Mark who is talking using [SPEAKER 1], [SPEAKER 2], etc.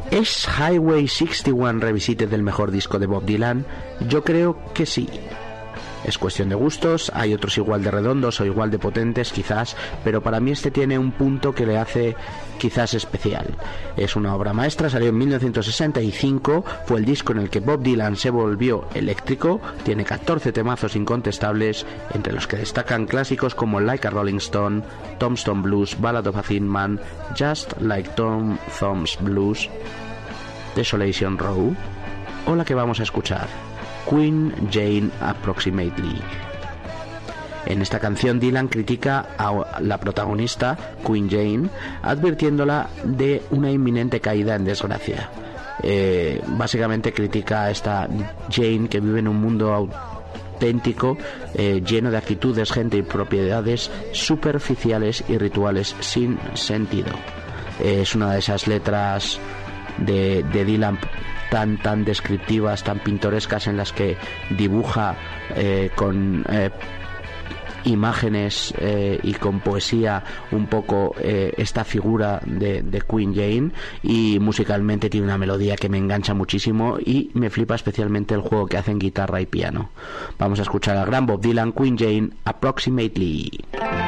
[SPEAKER 1] ¿Es Highway 61 Revisited el mejor disco de Bob Dylan? Yo creo que sí. Es cuestión de gustos, hay otros igual de redondos o igual de potentes quizás, pero para mí este tiene un punto que le hace quizás especial. Es una obra maestra, salió en 1965, fue el disco en el que Bob Dylan se volvió eléctrico, tiene 14 temazos incontestables, entre los que destacan clásicos como Like a Rolling Stone, Tombstone Blues, Ballad of a Thin Man, Just Like Tom Thumb's Blues, Desolation Row, o la que vamos a escuchar, Queen Jane Approximately. En esta canción Dylan critica a la protagonista, Queen Jane, advirtiéndola de una inminente caída en desgracia. Básicamente critica a esta Jane que vive en un mundo auténtico, lleno de actitudes, gente y propiedades superficiales y rituales sin sentido. Es una de esas letras de Dylan tan descriptivas, tan pintorescas, en las que dibuja con imágenes y con poesía un poco esta figura de Queen Jane, y musicalmente tiene una melodía que me engancha muchísimo y me flipa especialmente el juego que hacen guitarra y piano. Vamos a escuchar al gran Bob Dylan, Queen Jane Approximately.